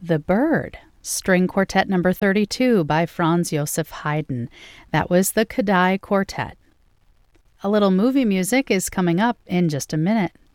The Bird, String Quartet Number 32 by Franz Joseph Haydn. That was the Kadai Quartet. A little movie music is coming up in just a minute.